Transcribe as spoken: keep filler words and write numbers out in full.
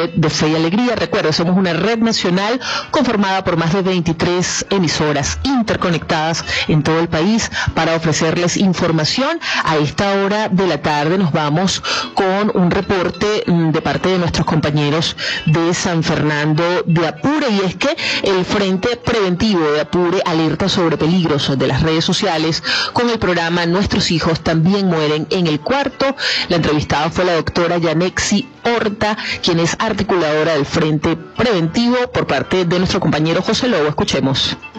red de Fe y Alegría. Recuerda, somos una red nacional conformada por más de veintitrés emisoras interconectadas en todo el país para ofrecerles información. A esta hora de la tarde nos vamos con un reporte de parte de nuestros compañeros de San Fernando de Apure, y es que el Frente Preventivo de Apure alerta sobre peligros de las redes sociales con el programa Nuestros hijos también mueren en el cuarto. La entrevistada fue la doctora Yanexi Horta, quien es articuladora del Frente Preventivo, por parte de nuestro compañero José Lobo. Escuchemos.